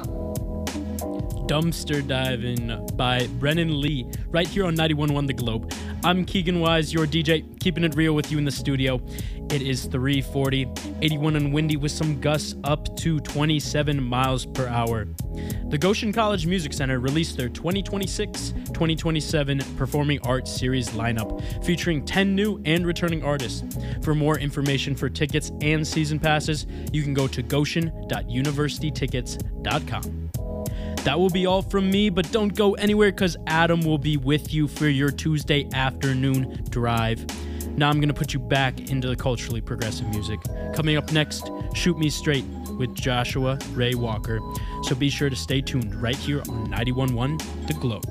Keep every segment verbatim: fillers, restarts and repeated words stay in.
Dumpster Diving by Brennan Lee, right here on ninety-one point one The Globe. I'm Keegan Wise, your D J, keeping it real with you in the studio. It is three forty, eighty-one and windy with some gusts up to twenty-seven miles per hour. The Goshen College Music Center released their twenty twenty-six twenty twenty-seven Performing Arts Series lineup, featuring ten new and returning artists. For more information for tickets and season passes, you can go to goshen dot university tickets dot com. That will be all from me, but don't go anywhere because Adam will be with you for your Tuesday afternoon drive. Now I'm going to put you back into the culturally progressive music. Coming up next, Shoot Me Straight with Joshua Ray Walker. So be sure to stay tuned right here on ninety-one point one The Globe.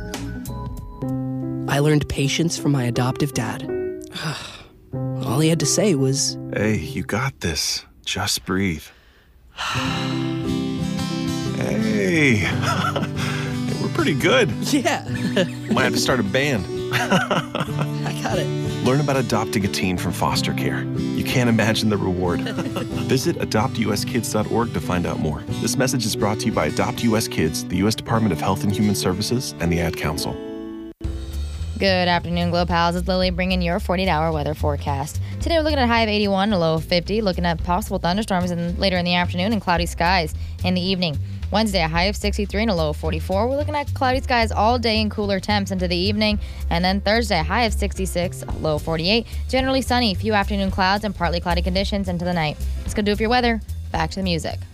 I learned patience from my adoptive dad. All he had to say was, "Hey, you got this. Just breathe." Hey, we're pretty good. Yeah. Might have to start a band. I got it. Learn about adopting a teen from foster care. You can't imagine the reward. Visit adopt u s kids dot org to find out more. This message is brought to you by Adopt U S Kids, the U S Department of Health and Human Services, and the Ad Council. Good afternoon, Globe Pals. It's Lily bringing your forty-eight hour weather forecast. Today we're looking at a high of eighty-one, a low of fifty, looking at possible thunderstorms in, later in the afternoon and cloudy skies in the evening. Wednesday, a high of sixty-three and a low of forty-four. We're looking at cloudy skies all day and cooler temps into the evening. And then Thursday, a high of sixty-six, a low of forty-eight. Generally sunny, few afternoon clouds and partly cloudy conditions into the night. That's going to do it for your weather. Back to the music.